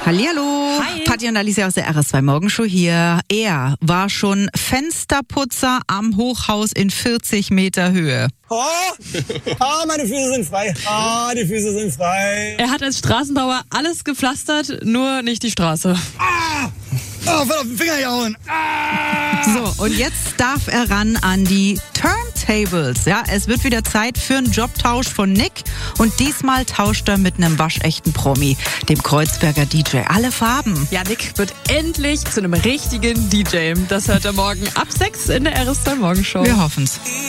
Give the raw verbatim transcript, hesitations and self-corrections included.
Hallihallo. Hi. Katja und Alicia aus der R S zwei Morgenshow hier. Er war schon Fensterputzer am Hochhaus in vierzig Meter Höhe. Oh, ah, meine Füße sind frei. Ah, die Füße sind frei. Er hat als Straßenbauer alles gepflastert, nur nicht die Straße. Ah, oh, voll auf den Finger gehauen. Ah. So, und jetzt darf er ran an die Turntables. Ja, es wird wieder Zeit für einen Jobtausch von Nick. Und diesmal tauscht er mit einem waschechten Promi, dem Kreuzberger D J. Alle Farben. Ja, Nick wird endlich zu einem richtigen D J. Das hört er morgen ab sechs in der R S zwei Morgenshow. Wir hoffen's.